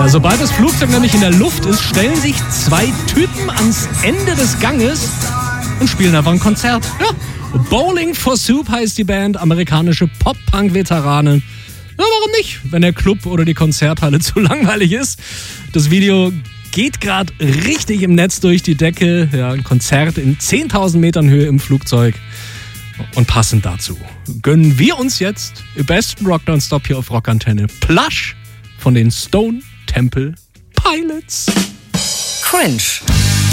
Ja, sobald das Flugzeug nämlich in der Luft ist, stellen sich zwei Typen ans Ende des Ganges und spielen einfach ein Konzert. Ja, Bowling for Soup heißt die Band, amerikanische Pop-Punk-Veteranen. Ja, warum nicht, wenn der Club oder die Konzerthalle zu langweilig ist? Das Video geht gerade richtig im Netz durch die Decke. Ja, ein Konzert in 10.000 Metern Höhe im Flugzeug. Und passend dazu gönnen wir uns jetzt im besten Rock Nonstop hier auf Rockantenne Plush von den Stone Temple Pilots. Cringe.